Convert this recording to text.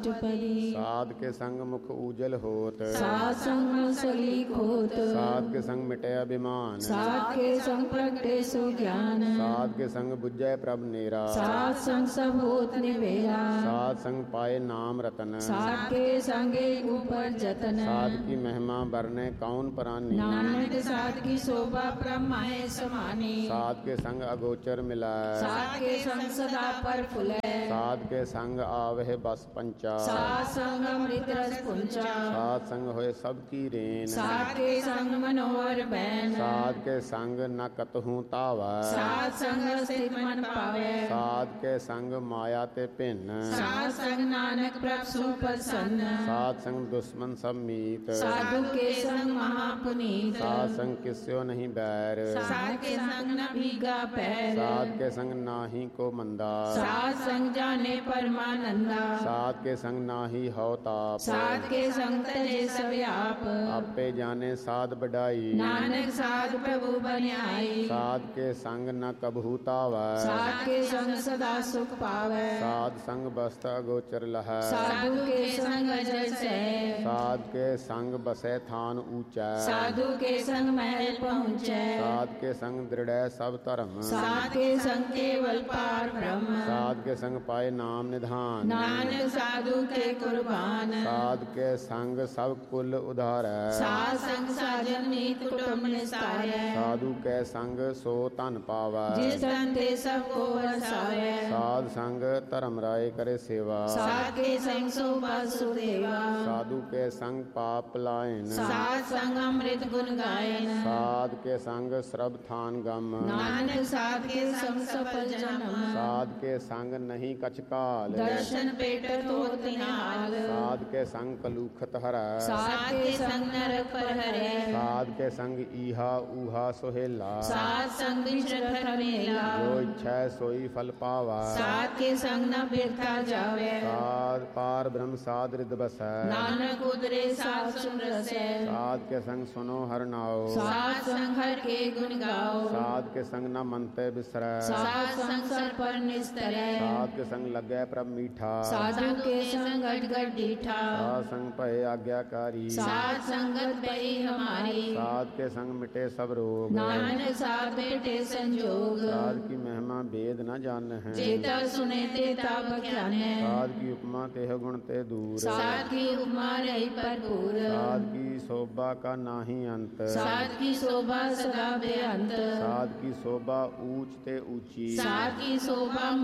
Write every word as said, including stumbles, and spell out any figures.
अष्टपदी। साध के संग मुख उजल होत, साध संग सलीक होत। साध के संग मिटे अभिमान, साध के संग प्रगटे सुज्ञान। साध के संग बुझै प्रभ नेरा, साध संग सब होत निवेरा। साध संग पाए नाम रतन, साध के संगे ऊपर जतन। साध की महिमा बरने कौन प्राणी, नानक साध की शोभा ब्रह्माए समानी। साध के संग अगोचर मिलाए, साध के संग सदा पर फुलै। साध के संग आवहे बस पंचा, साध संग अमृत रस पुंचा। साध संग होए सब की रेन, साध के संग मनोहर बैन। साध के संग न कतहु तावै, साध संग स्थित मन पावै। साध के संग माया ते भिन्न, साध संग नानक प्रभु सुप्रसन्न। साध संग दुश्मन सब मीत, साधु के संग महापुनीत। साध संग किस्यो नहीं बैर, साध के संग न भीगा पैर। साध के संग नाही को मंदा, साध संग जाने परमानंदा। साध के संग नाही हौ ताप, साध के संग तजे सब आप। आपे जाने साध बढ़ाई, नानक साध प्रभु बनियाई। साध के संग न कबहू तावै, साध के संग सदा सुख पावै। साध संग बस्त अगोचर लहै, साधु के संग अजर सह। साध के संग बसै थान ऊंचा, साधु के संग महल पहुँचै। साध के संग दृढ़ सब धर्म, साध के संग केवल पार ब्रह्म। साध के संग पाए नाम निधान, नानक साधु के कुर्बान। साध के संग सब कुल उधारै, साध संग साजन मीत कुटुंब निस्तारै। साधु के संग सो धन पावै, जिस धन ते सबको वसावै। साध संग धर्म राय करे सेवा, साध के संग शोभा सुदेवा। साधु के संग पाप लायन, साध संग अमृत गुण गायन। साध के संग श्रब थान गम, नानक साध के संग सफल जन्म। साध के संग नहीं कछ काल, दर्शन पेट तो तिनाल। साध के संग कलुखत हरै, साध के संग नरक पर हरै। साध के संग ईहा ऊहा सोहेला, साध संग विचरत मेला। जो इच्छा सोई फल पावा, साध के संग न बिरथा जावे। साध पार ब्रह्म साध हृद बसै, नानक उदरे साध सुन रसै। साध के संग सुनो हर नाओ, साध संग हर के गुण गाओ। साध के संग न मनते बिसरै, साध संग सर पर निस्तरै। साध के संग लगै प्रभ मीठा, साधु के संग गट गट डीठा। साध संग भय आज्ञाकारी, साध संगत पई हमारी। साध के संग मिटे सब रोग, नानक साध बेटे संजोग। साध की महिमा वेद न जान है, जेता सुने तेता बख्याने। साध की उपमा तेह गुण ते दूर, साध की उपमा रही भरपूर। साध की शोभा का नाही अंत, साध की शोभा सदा बेअंत। साध की शोभा ऊंच ते ऊंची, साध की शोभा